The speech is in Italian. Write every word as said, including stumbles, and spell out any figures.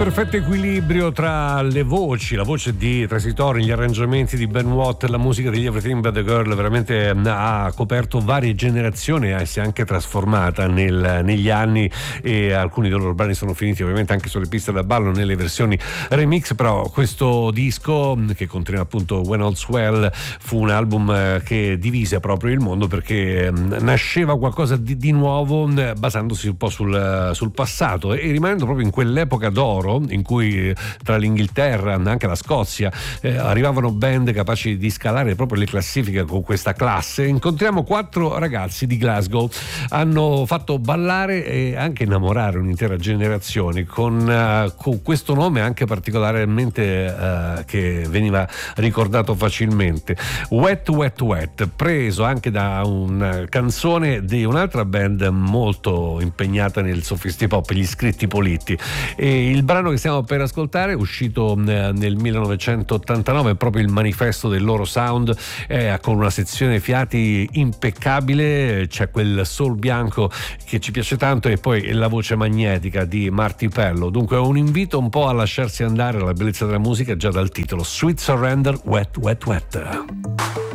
Perfetto equilibrio tra le voci, la voce di Tracy Thorn, gli arrangiamenti di Ben Watt, la musica degli Everything But The Girl veramente ha coperto varie generazioni e si è anche trasformata nel, negli anni, e alcuni dei loro brani sono finiti ovviamente anche sulle piste da ballo nelle versioni remix. Però questo disco, che conteneva appunto When All's Well, fu un album che divise proprio il mondo, perché nasceva qualcosa di, di nuovo basandosi un po' sul, sul passato e rimanendo proprio in quell'epoca d'oro in cui tra l'Inghilterra e anche la Scozia eh, arrivavano band capaci di scalare proprio le classifiche con questa classe. Incontriamo quattro ragazzi di Glasgow, hanno fatto ballare e anche innamorare un'intera generazione con, uh, con questo nome anche particolarmente uh, che veniva ricordato facilmente, Wet Wet Wet, preso anche da una canzone di un'altra band molto impegnata nel sofistipop, gli Scritti Politti. E il brano che stiamo per ascoltare, uscito nel millenovecentottantanove, è proprio il manifesto del loro sound, eh, con una sezione fiati impeccabile, c'è quel soul bianco che ci piace tanto e poi la voce magnetica di Marty Pello. Dunque è un invito un po' a lasciarsi andare alla bellezza della musica già dal titolo, Sweet Surrender, Wet Wet Wet.